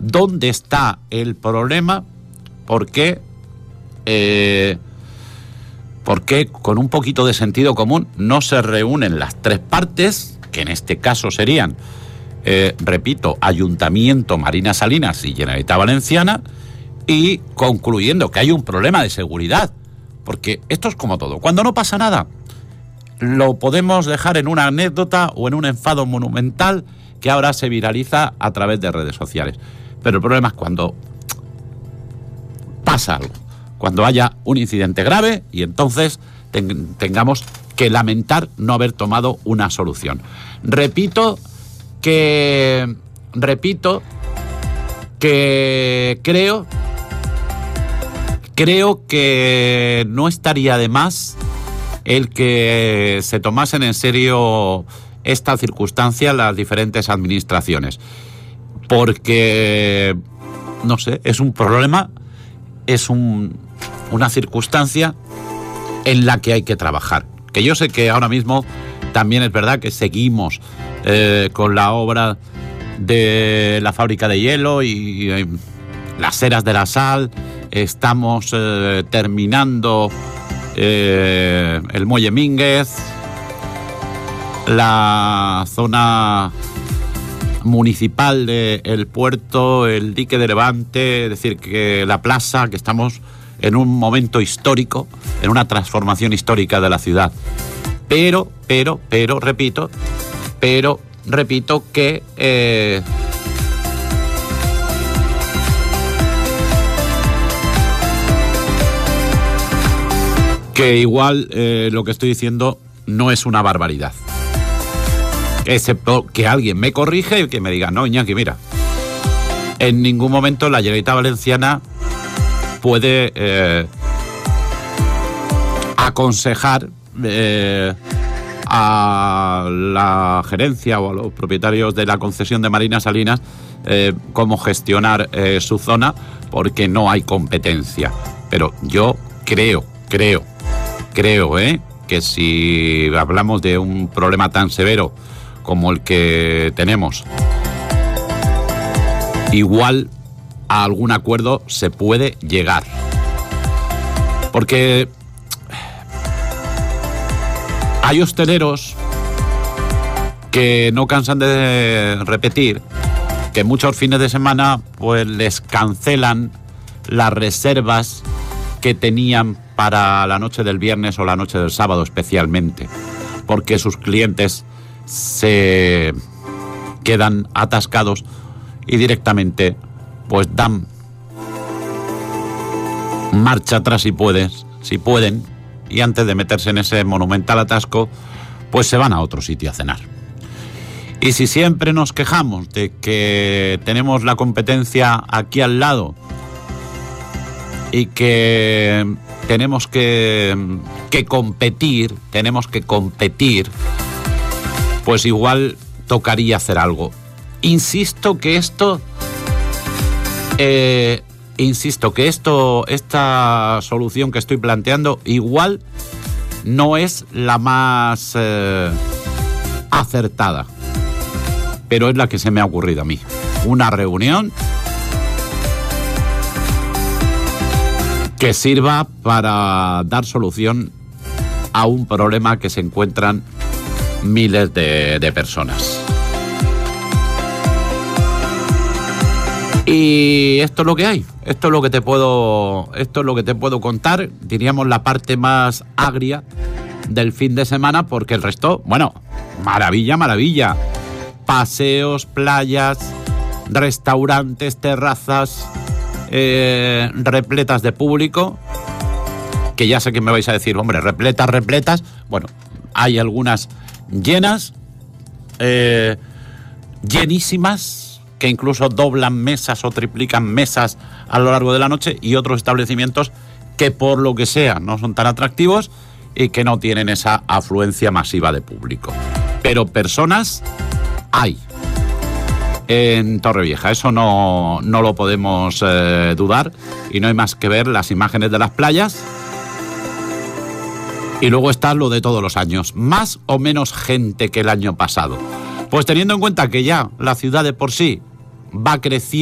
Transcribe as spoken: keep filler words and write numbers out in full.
¿Dónde está el problema? ¿Por qué? Eh, ¿Por qué con un poquito de sentido común no se reúnen las tres partes, que en este caso serían, eh, repito, Ayuntamiento, Marinas Salinas y Generalitat Valenciana, y concluyendo que hay un problema de seguridad? Porque esto es como todo. Cuando no pasa nada, lo podemos dejar en una anécdota o en un enfado monumental que ahora se viraliza a través de redes sociales. Pero el problema es cuando pasa algo, cuando haya un incidente grave y entonces ten, tengamos que lamentar no haber tomado una solución. Repito que, repito que creo, creo que no estaría de más el que se tomasen en serio esta circunstancia las diferentes administraciones, porque, no sé, es un problema, es un, una circunstancia en la que hay que trabajar. Que yo sé que ahora mismo también es verdad que seguimos eh, con la obra de la fábrica de hielo y eh, las eras de la sal, estamos eh, terminando eh, el muelle Mínguez, la zona municipal del puerto, el dique de Levante, es decir, que la plaza, que estamos en un momento histórico, en una transformación histórica de la ciudad. Pero, pero, pero, repito, pero, repito que eh, que igual eh, lo que estoy diciendo no es una barbaridad. Excepto que alguien me corrige y que me diga, no, Iñaki, mira, en ningún momento la Generalitat Valenciana puede eh, aconsejar eh, a la gerencia o a los propietarios de la concesión de Marinas Salinas eh, cómo gestionar eh, su zona, porque no hay competencia. Pero yo creo, creo, creo, ¿eh? que si hablamos de un problema tan severo como el que tenemos, igual a algún acuerdo se puede llegar. Porque hay hosteleros que no cansan de repetir que muchos fines de semana pues les cancelan las reservas que tenían para la noche del viernes o la noche del sábado especialmente, porque sus clientes se quedan atascados y directamente pues dan marcha atrás si puedes, si pueden, y antes de meterse en ese monumental atasco, pues se van a otro sitio a cenar. Y si siempre nos quejamos de que tenemos la competencia aquí al lado y que tenemos que, que competir, tenemos que competir, pues igual tocaría hacer algo. Insisto que esto, eh, insisto que esto, esta solución que estoy planteando, igual no es la más eh, acertada, pero es la que se me ha ocurrido a mí. Una reunión que sirva para dar solución a un problema que se encuentran miles de, de personas. Y esto es lo que hay, esto es lo que te puedo, esto es lo que te puedo contar, diríamos la parte más agria del fin de semana, porque el resto, bueno, maravilla, maravilla. Paseos, playas, restaurantes, terrazas eh, repletas de público, que ya sé que me vais a decir, hombre, repletas, repletas, bueno, hay algunas llenas, eh, llenísimas, que incluso doblan mesas o triplican mesas a lo largo de la noche, y otros establecimientos que por lo que sea no son tan atractivos y que no tienen esa afluencia masiva de público. Pero personas hay en Torrevieja, eso no, no lo podemos eh, dudar, y no hay más que ver las imágenes de las playas. Y luego está lo de todos los años, más o menos gente que el año pasado. Pues teniendo en cuenta que ya la ciudad de por sí va creciendo,